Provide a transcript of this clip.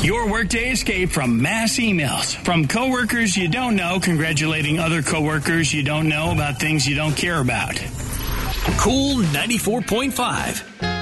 Your workday escape from mass emails. From coworkers you don't know congratulating other coworkers you don't know about things you don't care about. Cool 94.5.